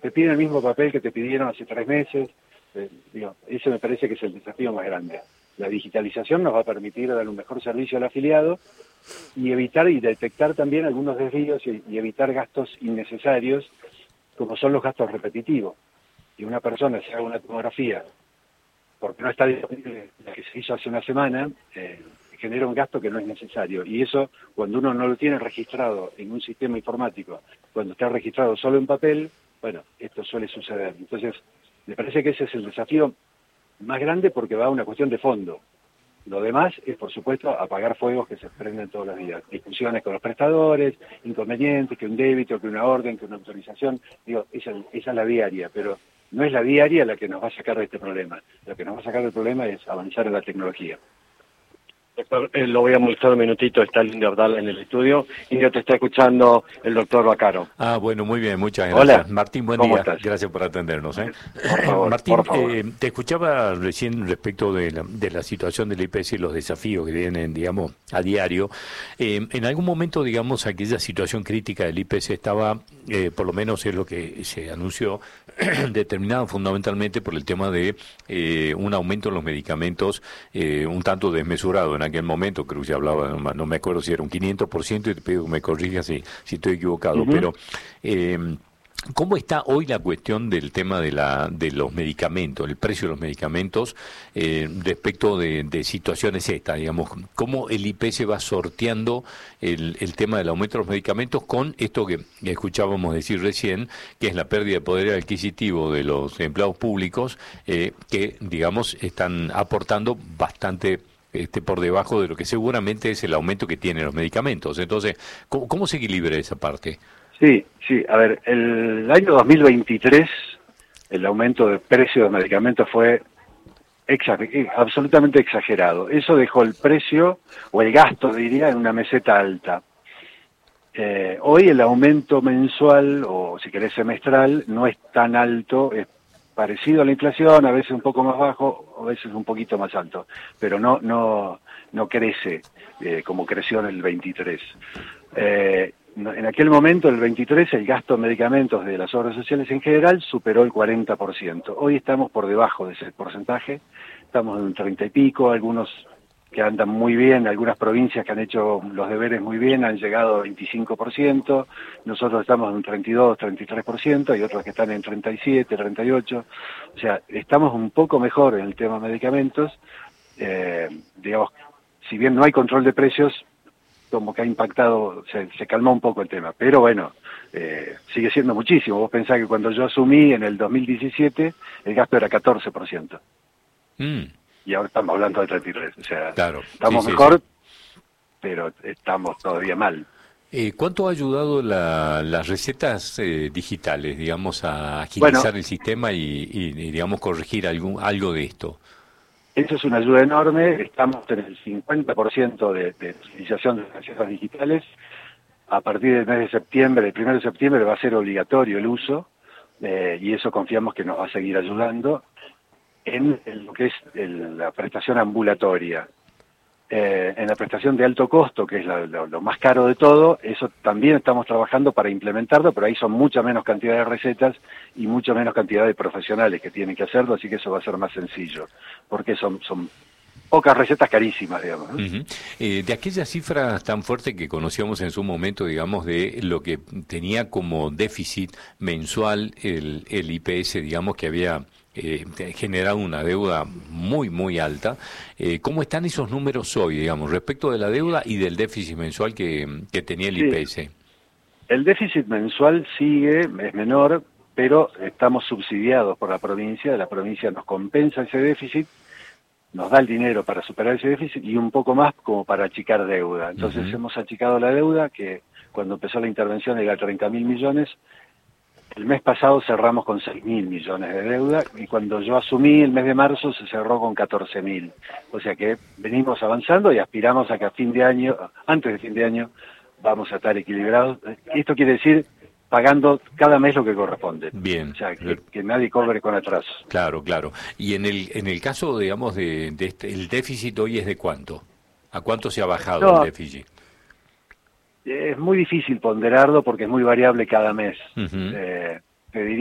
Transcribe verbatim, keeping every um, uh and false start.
te piden el mismo papel que te pidieron hace tres meses. Eh, digo, ese me parece que es el desafío más grande. La digitalización nos va a permitir dar un mejor servicio al afiliado y evitar y detectar también algunos desvíos y, y evitar gastos innecesarios, como son los gastos repetitivos. Si una persona se haga una tomografía porque no está disponible la que se hizo hace una semana, eh, genera un gasto que no es necesario. Y eso, cuando uno no lo tiene registrado en un sistema informático, cuando está registrado solo en papel, bueno, esto suele suceder. Entonces, me parece que ese es el desafío más grande porque va a una cuestión de fondo. Lo demás es, por supuesto, apagar fuegos que se prenden todos los días. Discusiones con los prestadores, inconvenientes, que un débito, que una orden, que una autorización. Digo, esa, esa es la diaria, pero no es la diaria la que nos va a sacar de este problema. Lo que nos va a sacar del problema es avanzar en la tecnología. Doctor, eh, lo voy a molestar un minutito, está Indio Abdala en el estudio. Indio, te está escuchando el doctor Bacaro. Ah, bueno, muy bien, muchas gracias. Hola. Martín, buen ¿Cómo día. estás? Gracias por atendernos. ¿eh? Por favor, Martín, por favor. Eh, te escuchaba recién respecto de la, de la situación del I P S y los desafíos que vienen, digamos, a diario. Eh, en algún momento, digamos, aquella situación crítica del I P S estaba, eh, por lo menos es lo que se anunció, determinada fundamentalmente por el tema de eh, un aumento en los medicamentos eh, un tanto desmesurado en aquel momento. Creo que se hablaba, no, no me acuerdo si era un quinientos por ciento, y te pido que me corrijas si, si estoy equivocado, Uh-huh. pero eh, ¿cómo está hoy la cuestión del tema de la de los medicamentos, el precio de los medicamentos eh, respecto de, de situaciones estas, digamos? ¿Cómo el I P S va sorteando el, el tema del aumento de los medicamentos con esto que escuchábamos decir recién, que es la pérdida de poder adquisitivo de los empleados públicos, eh, que, digamos, están aportando bastante este, por debajo de lo que seguramente es el aumento que tienen los medicamentos? Entonces, ¿cómo, cómo se equilibra esa parte? Sí, sí, a ver, el año dos mil veintitrés el aumento de precio de los medicamentos fue exa- absolutamente exagerado. Eso dejó el precio, o el gasto diría, en una meseta alta. Eh, hoy el aumento mensual, o si querés semestral, no es tan alto, es parecido a la inflación, a veces un poco más bajo, a veces un poquito más alto, pero no, no, no crece eh, como creció en el veintitrés. Eh, En aquel momento, el veintitrés, el gasto en medicamentos de las obras sociales en general superó el cuarenta por ciento. Hoy estamos por debajo de ese porcentaje, estamos en un treinta y pico, algunos que andan muy bien, algunas provincias que han hecho los deberes muy bien han llegado a veinticinco por ciento, nosotros estamos en un treinta y dos, treinta y tres por ciento, hay otros que están en treinta y siete, treinta y ocho, o sea, estamos un poco mejor en el tema de medicamentos, eh, digamos, si bien no hay control de precios, como que ha impactado, se, se calmó un poco el tema, pero bueno, eh, sigue siendo muchísimo. Vos pensás que cuando yo asumí en el dos mil diecisiete, el gasto era catorce por ciento. Mm. Y ahora estamos hablando de treinta y tres, o sea, Claro, estamos sí, sí, mejor, sí. pero estamos todavía mal. Eh, ¿Cuánto ha ayudado la, las recetas eh, digitales, digamos, a agilizar Bueno, el sistema y, y, y, digamos, corregir algún, algo de esto? eso es una ayuda enorme, estamos en el cincuenta por ciento de, de utilización de las recetas digitales. A partir del mes de septiembre, el primero de septiembre, va a ser obligatorio el uso, eh, y eso confiamos que nos va a seguir ayudando en, en lo que es el, la prestación ambulatoria. Eh, en la prestación de alto costo, que es la, lo, lo más caro de todo, eso también estamos trabajando para implementarlo, pero ahí son mucha menos cantidad de recetas y mucha menos cantidad de profesionales que tienen que hacerlo, así que eso va a ser más sencillo, porque son, son pocas recetas carísimas, digamos, ¿no? Uh-huh. Eh, de aquella cifra tan fuerte que conocíamos en su momento, digamos, de lo que tenía como déficit mensual el, el I P S, digamos, que había eh, generado una deuda muy, muy alta. Eh, ¿Cómo están esos números hoy, digamos, respecto de la deuda y del déficit mensual que, que tenía el Sí. I P S? El déficit mensual sigue, es menor, pero estamos subsidiados por la provincia, la provincia nos compensa ese déficit, nos da el dinero para superar ese déficit y un poco más como para achicar deuda. Entonces uh-huh. hemos achicado la deuda, que cuando empezó la intervención era treinta mil millones, el mes pasado cerramos con seis mil millones de deuda y cuando yo asumí el mes de marzo se cerró con catorce mil. O sea que venimos avanzando y aspiramos a que a fin de año, antes de fin de año, vamos a estar equilibrados. Esto quiere decir pagando cada mes lo que corresponde. Bien. O sea, que, que nadie cobre con atraso. Claro, claro. Y en el en el caso, digamos, de, de este, el déficit hoy es de cuánto? ¿A cuánto se ha bajado no, el déficit? Es muy difícil ponderarlo porque es muy variable cada mes. Uh-huh. Eh, te diría